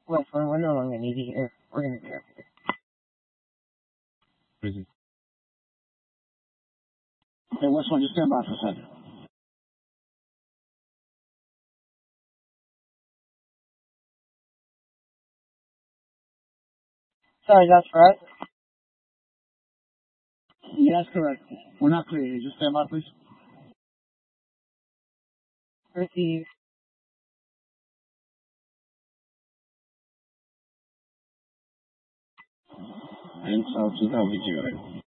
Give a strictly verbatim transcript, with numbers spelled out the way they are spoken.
Westland, we're no longer needed here. We're gonna be here. Prison. Okay, Westland, just stand by for a second. Sorry, that's right. Yeah, that's correct. We're not clear. Just stand by, please. Receive. And South two thousand.